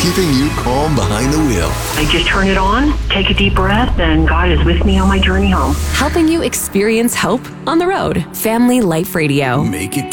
keeping you calm behind the wheel. I just turn it on, take a deep breath, and God is with me on my journey home. Helping you experience hope on the road. Family Life Radio. Make it